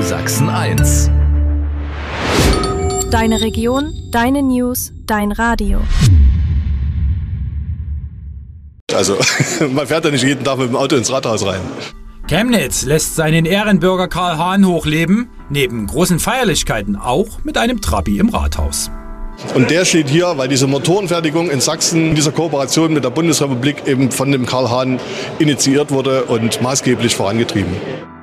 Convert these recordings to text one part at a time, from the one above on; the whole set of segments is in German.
Sachsen 1. Deine Region, deine News, dein Radio. Also, man fährt ja nicht jeden Tag mit dem Auto ins Rathaus rein. Chemnitz lässt seinen Ehrenbürger Karl Hahn hochleben, neben großen Feierlichkeiten auch mit einem Trabi im Rathaus. Und der steht hier, weil diese Motorenfertigung in Sachsen in dieser Kooperation mit der Bundesrepublik eben von dem Karl Hahn initiiert wurde und maßgeblich vorangetrieben.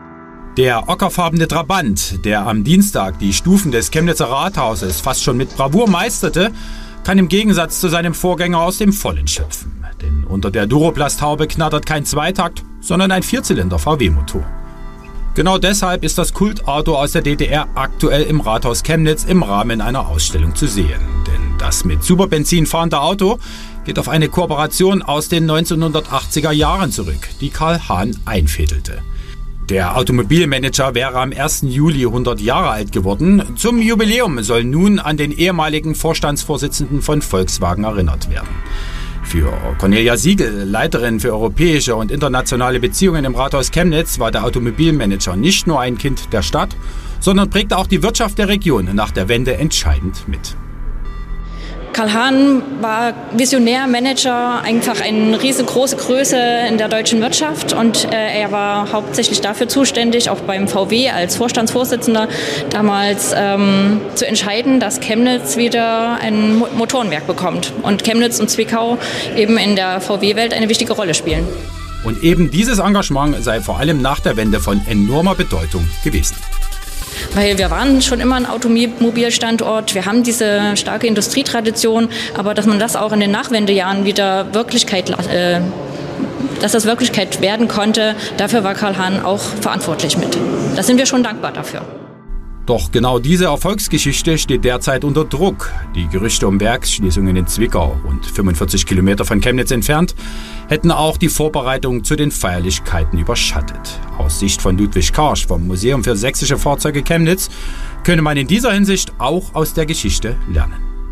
Der ockerfarbene Trabant, der am Dienstag die Stufen des Chemnitzer Rathauses fast schon mit Bravour meisterte, kann im Gegensatz zu seinem Vorgänger aus dem Vollen schöpfen. Denn unter der Duroplasthaube knattert kein Zweitakt, sondern ein Vierzylinder-VW-Motor. Genau deshalb ist das Kultauto aus der DDR aktuell im Rathaus Chemnitz im Rahmen einer Ausstellung zu sehen. Denn das mit Superbenzin fahrende Auto geht auf eine Kooperation aus den 1980er Jahren zurück, die Karl Hahn einfädelte. Der Automobilmanager wäre am 1. Juli 100 Jahre alt geworden. Zum Jubiläum soll nun an den ehemaligen Vorstandsvorsitzenden von Volkswagen erinnert werden. Für Cornelia Siegel, Leiterin für europäische und internationale Beziehungen im Rathaus Chemnitz, war der Automobilmanager nicht nur ein Kind der Stadt, sondern prägte auch die Wirtschaft der Region nach der Wende entscheidend mit. Karl Hahn war Visionär, Manager, einfach eine riesengroße Größe in der deutschen Wirtschaft und er war hauptsächlich dafür zuständig, auch beim VW als Vorstandsvorsitzender damals zu entscheiden, dass Chemnitz wieder ein Motorenwerk bekommt und Chemnitz und Zwickau eben in der VW-Welt eine wichtige Rolle spielen. Und eben dieses Engagement sei vor allem nach der Wende von enormer Bedeutung gewesen. Weil wir waren schon immer ein Automobilstandort, wir haben diese starke Industrietradition, aber dass man das auch in den Nachwendejahren wieder Wirklichkeit, dass das Wirklichkeit werden konnte, dafür war Karl Hahn auch verantwortlich mit. Da sind wir schon dankbar dafür. Doch genau diese Erfolgsgeschichte steht derzeit unter Druck. Die Gerüchte um Werksschließungen in Zwickau, rund 45 Kilometer von Chemnitz entfernt, hätten auch die Vorbereitungen zu den Feierlichkeiten überschattet. Aus Sicht von Ludwig Karsch vom Museum für sächsische Fahrzeuge Chemnitz könne man in dieser Hinsicht auch aus der Geschichte lernen.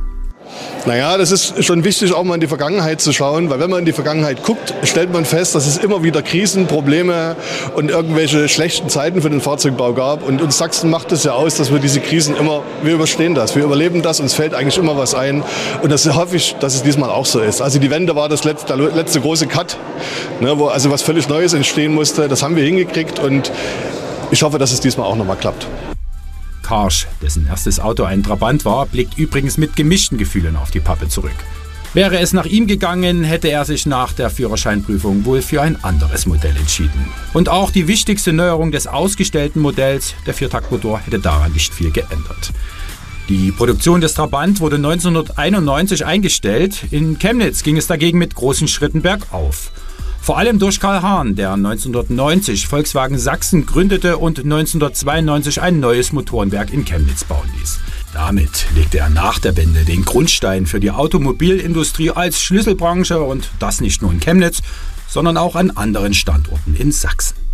Naja, das ist schon wichtig, auch mal in die Vergangenheit zu schauen, weil wenn man in die Vergangenheit guckt, stellt man fest, dass es immer wieder Krisen, Probleme und irgendwelche schlechten Zeiten für den Fahrzeugbau gab. Und uns Sachsen macht es ja aus, dass wir diese Krisen wir überstehen das, wir überleben das, uns fällt eigentlich immer was ein. Und das hoffe ich, dass es diesmal auch so ist. Also die Wende war der letzte große Cut, ne, wo also was völlig Neues entstehen musste. Das haben wir hingekriegt und ich hoffe, dass es diesmal auch nochmal klappt. Karsch, dessen erstes Auto ein Trabant war, blickt übrigens mit gemischten Gefühlen auf die Pappe zurück. Wäre es nach ihm gegangen, hätte er sich nach der Führerscheinprüfung wohl für ein anderes Modell entschieden. Und auch die wichtigste Neuerung des ausgestellten Modells, der Viertaktmotor, hätte daran nicht viel geändert. Die Produktion des Trabant wurde 1991 eingestellt. In Chemnitz ging es dagegen mit großen Schritten bergauf. Vor allem durch Karl Hahn, der 1990 Volkswagen Sachsen gründete und 1992 ein neues Motorenwerk in Chemnitz bauen ließ. Damit legte er nach der Wende den Grundstein für die Automobilindustrie als Schlüsselbranche und das nicht nur in Chemnitz, sondern auch an anderen Standorten in Sachsen.